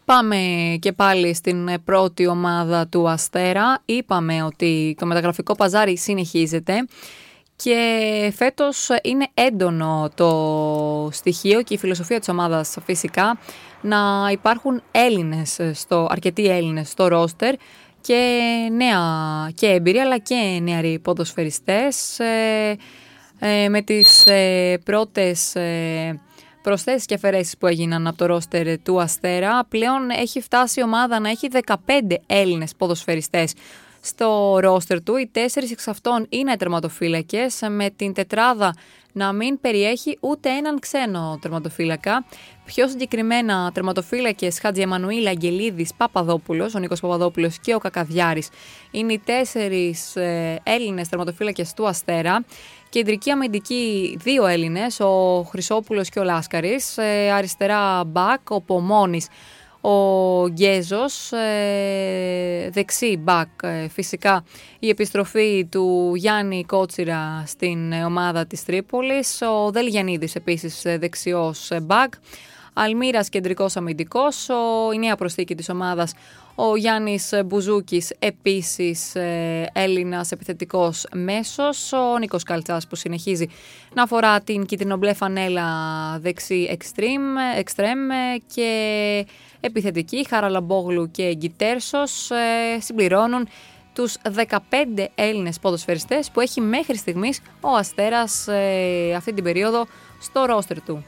Πάμε και πάλι στην πρώτη ομάδα του Αστέρα. Είπαμε ότι το μεταγραφικό παζάρι συνεχίζεται και φέτος είναι έντονο το στοιχείο και η φιλοσοφία της ομάδας φυσικά να υπάρχουν αρκετοί Έλληνες στο ρόστερ και νέα και έμπειροι αλλά και νεαροί ποδοσφαιριστές με τις πρώτες προσθέσεις και αφαιρέσεις που έγιναν από το ρόστερ του Αστέρα. Πλέον έχει φτάσει η ομάδα να έχει 15 Έλληνες ποδοσφαιριστές στο ρόστερ του. Οι 4 εξ αυτών είναι τερματοφύλακες, με την τετράδα να μην περιέχει ούτε έναν ξένο τερματοφύλακα. Πιο συγκεκριμένα τερματοφύλακες Χατζιεμμανουήλ, Αγγελίδης, Παπαδόπουλος, ο Νίκος Παπαδόπουλος και ο Κακαδιάρης είναι οι 4 Έλληνες τερματοφύλακες του Αστέρα. Κεντρική αμυντική 2 Έλληνες, ο Χρυσόπουλος και ο Λάσκαρης. Αριστερά μπακ, ο Πομώνης, ο Γκέζος. Δεξί μπακ, φυσικά η επιστροφή του Γιάννη Κότσιρα στην ομάδα της Τρίπολης. Ο Δελγιαννίδης επίσης δεξιός μπακ. Αλμύρας κεντρικός αμυντικός, η νέα προσθήκη της ομάδας ο Γιάννης Μπουζούκης, επίσης Έλληνας επιθετικός μέσος, ο Νίκος Καλτσάς που συνεχίζει να φορά την κίτρινο-μπλε φανέλα δεξί εξτρέμ και επιθετική, Χαραλαμπόγλου και Γκιτέρσος συμπληρώνουν τους 15 Έλληνες ποδοσφαιριστές που έχει μέχρι στιγμής ο Αστέρας αυτή την περίοδο στο ρόστερ του.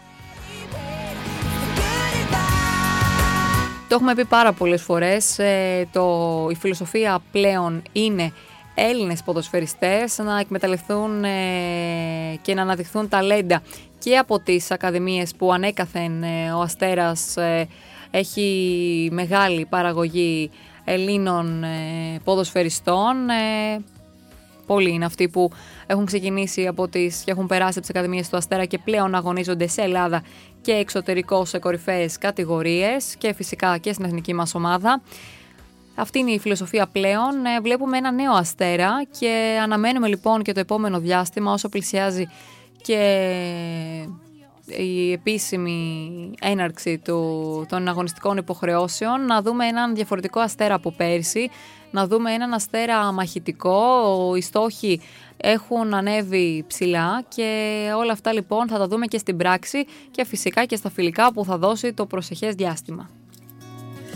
Το έχουμε πει πάρα πολλές φορές, η φιλοσοφία πλέον είναι Έλληνες ποδοσφαιριστές να εκμεταλλευτούν και να αναδειχθούν ταλέντα και από τις ακαδημίες που ανέκαθεν ο Αστέρας έχει μεγάλη παραγωγή Ελλήνων ποδοσφαιριστών. Πολλοί είναι αυτοί που έχουν ξεκινήσει και έχουν περάσει από τις ακαδημίες του Αστέρα και πλέον αγωνίζονται σε Ελλάδα και εξωτερικό σε κορυφαίες κατηγορίες και φυσικά και στην εθνική μας ομάδα. Αυτή είναι η φιλοσοφία πλέον. Βλέπουμε ένα νέο Αστέρα και αναμένουμε λοιπόν και το επόμενο διάστημα, όσο πλησιάζει και η επίσημη έναρξη των αγωνιστικών υποχρεώσεων, να δούμε έναν διαφορετικό Αστέρα από πέρσι, να δούμε έναν Αστέρα μαχητικό. Οι στόχοι έχουν ανέβει ψηλά και όλα αυτά λοιπόν θα τα δούμε και στην πράξη και φυσικά και στα φιλικά που θα δώσει το προσεχές διάστημα.